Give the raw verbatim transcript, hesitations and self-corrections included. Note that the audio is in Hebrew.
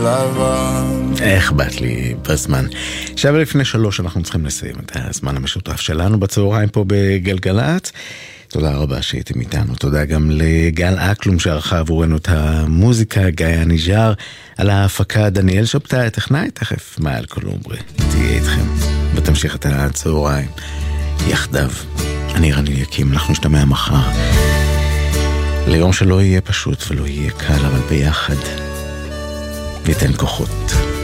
לבן. איך באת לי בזמן. שווה לפני שלוש אנחנו צריכים לסיים את הזמן המשותף שלנו בצהריים פה בגלגלת. תודה רבה שהייתם איתנו. תודה גם לגל אקלום שערכה עבורנו את המוזיקה, גיא הניג'ר, על ההפקה דניאל שבתאי, הטכנאי, תכף מעל קולומברי תהיה איתכם ותמשיך את הצהריים יחדיו. אני רני יקים, אנחנו נשתמע מחר ליום שלא יהיה פשוט ולא יהיה קל, אבל ביחד ניתן כוחות.